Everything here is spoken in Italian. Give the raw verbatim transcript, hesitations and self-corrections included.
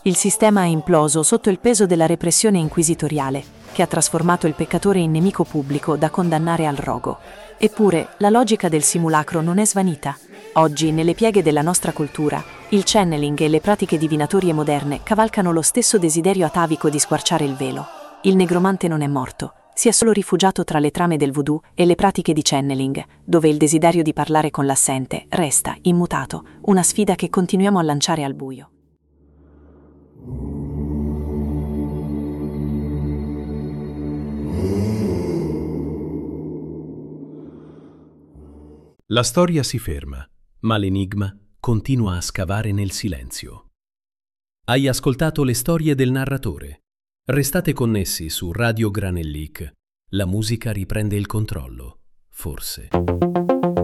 Il sistema è imploso sotto il peso della repressione inquisitoriale, che ha trasformato il peccatore in nemico pubblico da condannare al rogo. Eppure, la logica del simulacro non è svanita. Oggi, nelle pieghe della nostra cultura, il channeling e le pratiche divinatorie moderne cavalcano lo stesso desiderio atavico di squarciare il velo. Il negromante non è morto, si è solo rifugiato tra le trame del voodoo e le pratiche di channeling, dove il desiderio di parlare con l'assente resta, immutato, una sfida che continuiamo a lanciare al buio. La storia si ferma, ma l'enigma continua a scavare nel silenzio. Hai ascoltato le storie del narratore. Restate connessi su Radio Granellic. La musica riprende il controllo, forse.